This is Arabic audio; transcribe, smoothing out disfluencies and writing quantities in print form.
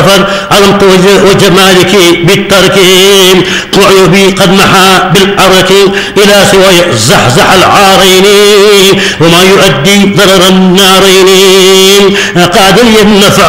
السفر عظمت وجمالك بالترك وعيوبي قد محى بالأرك إلى سوى زحزح العارين وما يؤدي ضرر النارين قاد لي النفع